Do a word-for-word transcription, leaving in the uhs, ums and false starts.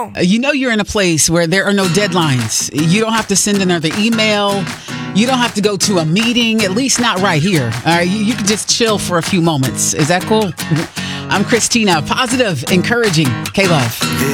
go. You know you're in a place where there are no deadlines. You don't have to send another email. You don't have to go to a meeting, at least not right here. All right, you, you can just chill for a few moments. Is that cool? I'm Christina, positive, encouraging, K-Love.